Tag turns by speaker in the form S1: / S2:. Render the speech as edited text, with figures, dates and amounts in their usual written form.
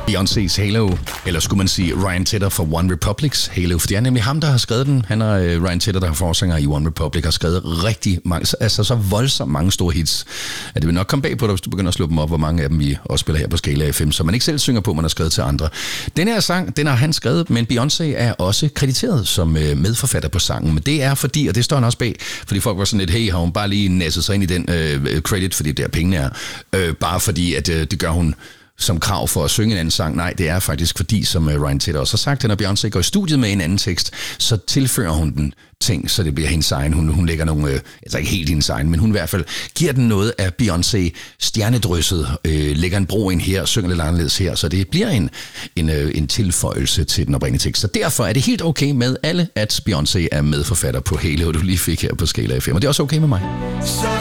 S1: Beyoncé's Halo, eller skulle man sige Ryan Tedder fra One Republic's Halo, for det er nemlig ham, der har skrevet den. Han og Ryan Tedder, der er forsanger i One Republic, har skrevet rigtig mange, altså så voldsomt mange store hits, at det vil nok komme bag på dig, hvis du begynder at slå dem op, hvor mange af dem vi også spiller her på Skala FM, så man ikke selv synger på, man har skrevet til andre. Den her sang, den har han skrevet, men Beyoncé er også krediteret som medforfatter på sangen, men det er fordi, og det står han også bag, fordi folk var sådan lidt, hey, har hun bare lige nasset sig ind i den credit, fordi der pengene er, bare fordi, at det gør hun som krav for at synge en anden sang. Nej, det er faktisk fordi, som Ryan Tedder også har sagt, når Beyoncé går i studiet med en anden tekst, så tilfører hun den ting, så det bliver hendes egen. Hun lægger nogle, altså ikke helt hendes egen, men hun i hvert fald giver den noget af Beyoncé stjernedrysset, lægger en bro ind her, synger lidt anderledes her, så det bliver en tilføjelse til den oprindelige tekst. Så derfor er det helt okay med alle, at Beyoncé er medforfatter på Halo, du lige fik her på Skala FM, og det er også okay med mig.